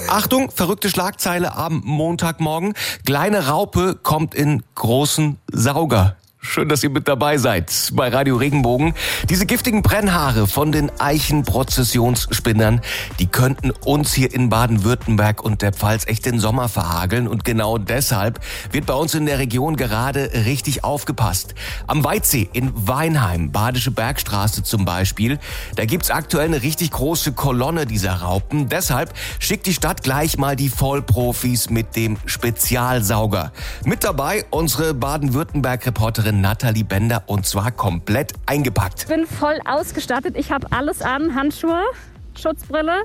Achtung, verrückte Schlagzeile am Montagmorgen. Kleine Raupe kommt in großen Sauger. Schön, dass ihr mit dabei seid bei Radio Regenbogen. Diese giftigen Brennhaare von den Eichenprozessionsspinnern, die könnten uns hier in Baden-Württemberg und der Pfalz echt den Sommer verhageln. Und genau deshalb wird bei uns in der Region gerade richtig aufgepasst. Am Weitsee in Weinheim, Badische Bergstraße zum Beispiel, da gibt's aktuell eine richtig große Kolonne dieser Raupen. Deshalb schickt die Stadt gleich mal die Vollprofis mit dem Spezialsauger. Mit dabei unsere Baden-Württemberg-Reporterin Nathalie Bender, und zwar komplett eingepackt. Ich bin voll ausgestattet. Ich habe alles an. Handschuhe, Schutzbrille,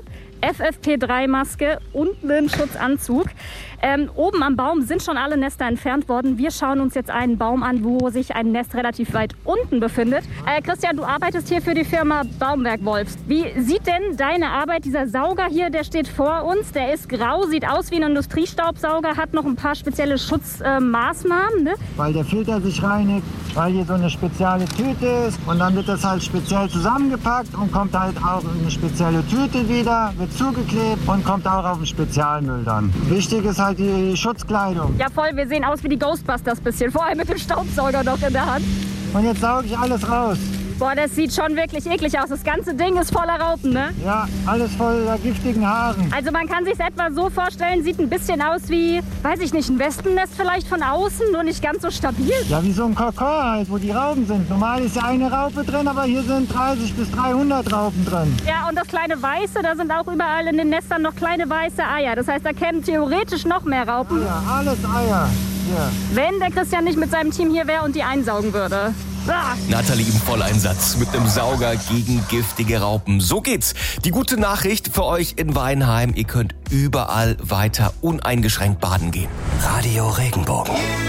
FFP3-Maske und einen Schutzanzug. Oben am Baum sind schon alle Nester entfernt worden. Wir schauen uns jetzt einen Baum an, wo sich ein Nest relativ weit unten befindet. Christian, du arbeitest hier für die Firma Baumwerk Wolfs. Wie sieht denn deine Arbeit? Dieser Sauger hier, der steht vor uns. Der ist grau, sieht aus wie ein Industriestaubsauger, hat noch ein paar spezielle Schutzmaßnahmen. Ne? Weil der Filter sich reinigt, weil hier so eine spezielle Tüte ist. Und dann wird das halt speziell zusammengepackt und kommt halt auch in eine spezielle Tüte wieder, wird zugeklebt und kommt auch auf den Spezialmüll dann. Wichtig ist halt die Schutzkleidung. Ja voll, wir sehen aus wie die Ghostbusters bisschen, vor allem mit dem Staubsauger noch in der Hand. Und jetzt sauge ich alles raus. Boah, das sieht schon wirklich eklig aus. Das ganze Ding ist voller Raupen, ne? Ja, alles voller giftigen Haaren. Also man kann sich es etwa so vorstellen, sieht ein bisschen aus wie, weiß ich nicht, ein Wespennest vielleicht von außen, nur nicht ganz so stabil. Ja, wie so ein Kokon halt, wo die Raupen sind. Normal ist ja eine Raupe drin, aber hier sind 30 bis 300 Raupen drin. Ja, und das kleine Weiße, da sind auch überall in den Nestern noch kleine weiße Eier. Das heißt, da kämen theoretisch noch mehr Raupen. Ja, alles Eier. Ja. Wenn der Christian nicht mit seinem Team hier wäre und die einsaugen würde. Nathalie im Volleinsatz mit einem Sauger gegen giftige Raupen. So geht's. Die gute Nachricht für euch in Weinheim: Ihr könnt überall weiter uneingeschränkt baden gehen. Radio Regenbogen.